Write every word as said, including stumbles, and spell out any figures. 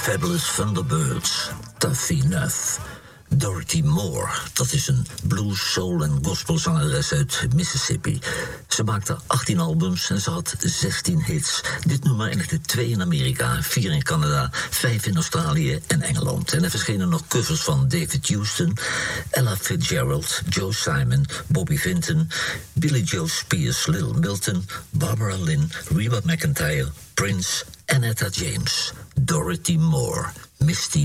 Fabulous Thunderbirds, Tough Enough. Dorothy Moore, dat is een blues, soul en gospelzangeres uit Mississippi. Ze maakte achttien albums en ze had zestien hits. Dit nummer eindigde twee in Amerika, vier in Canada, vijf in Australië en Engeland. En er verschenen nog covers van David Houston, Ella Fitzgerald, Joe Simon, Bobby Vinton, Billy Joe Spears, Little Milton, Barbara Lynn, Reba McEntire, Prince en Etta James. Dorothy Moore, Misty